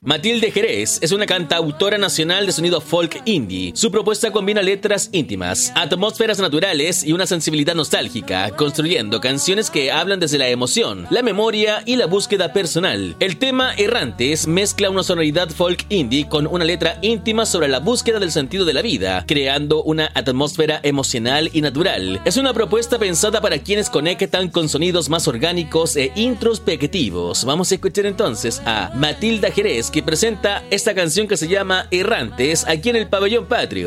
Matilde Jerez es una cantautora nacional de sonido folk indie. Su propuesta combina letras íntimas, atmósferas naturales y una sensibilidad nostálgica, construyendo canciones que hablan desde la emoción, la memoria y la búsqueda personal. El tema Errantes mezcla una sonoridad folk indie con una letra íntima sobre la búsqueda del sentido de la vida, creando una atmósfera emocional y natural. Es una propuesta pensada para quienes conectan con sonidos más orgánicos e introspectivos. Vamos a escuchar entonces a Matilda Jerez, que presenta esta canción que se llama Errantes aquí en el Pabellón Patrio.